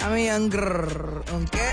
I'm younger. Okay.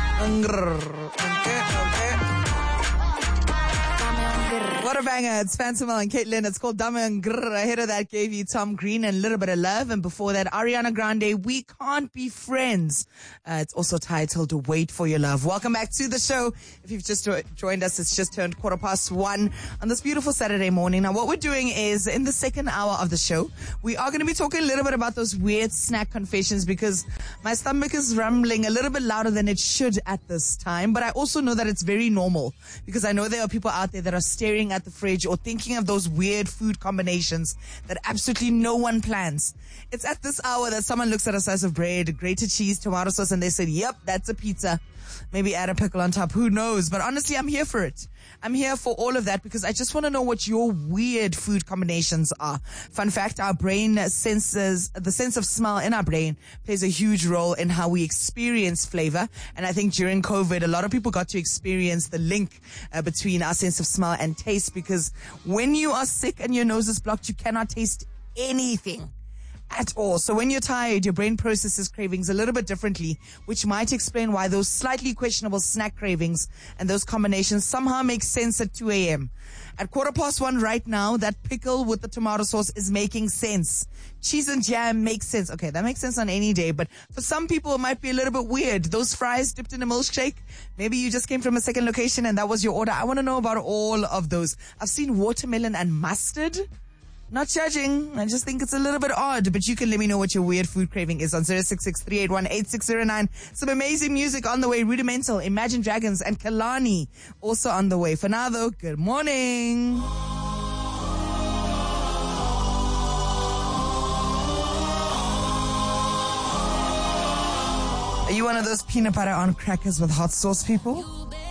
What a banger. It's Phantom and Caitlin. It's called Dame and Grrr. Ahead of that gave you Tom Green and a Little Bit of Love. And before that, Ariana Grande, We Can't Be Friends. It's also titled Wait for Your Love. Welcome back to the show. If you've just joined us, it's just turned 1:15 on this beautiful Saturday morning. Now, what we're doing is in the second hour of the show, we are going to be talking a little bit about those weird snack confessions because my stomach is rumbling a little bit louder than it should at this time. But I also know that it's very normal because I know there are people out there that are staring at the fridge or thinking of those weird food combinations that absolutely no one plans. It's at this hour that someone looks at a slice of bread, grated cheese, tomato sauce, and they said, yep, that's a pizza. Maybe add a pickle on top. Who knows? But honestly, I'm here for it. I'm here for all of that because I just want to know what your weird food combinations are. Fun fact, our brain senses, the sense of smell in our brain plays a huge role in how we experience flavor. And I think during COVID, a lot of people got to experience the link between our sense of smell and taste because when you are sick and your nose is blocked, you cannot taste anything at all. So when you're tired, your brain processes cravings a little bit differently, which might explain why those slightly questionable snack cravings and those combinations somehow make sense at 2 a.m. At 1:15 right now, that pickle with the tomato sauce is making sense. Cheese and jam makes sense. Okay, that makes sense on any day, but for some people it might be a little bit weird. Those fries dipped in a milkshake, maybe you just came from a second location and that was your order. I want to know about all of those. I've seen watermelon and mustard. Not judging. I just think it's a little bit odd, but you can let me know what your weird food craving is on 066-381-8609. Some amazing music on the way. Rudimental, Imagine Dragons, and Kalani also on the way. For now, though, good morning. Are you one of those peanut butter on crackers with hot sauce people?